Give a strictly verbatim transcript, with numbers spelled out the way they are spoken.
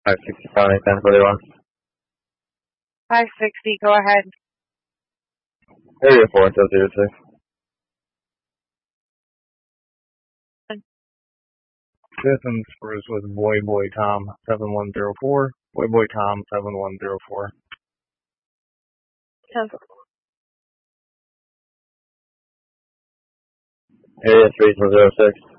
five sixty-five, ten forty-one. five sixty, go ahead. Area four until zero six. Fifth Spruce with Boy Boy Tom seven one zero four. Boy Boy Tom seven one zero four. ten. Area three till zero six.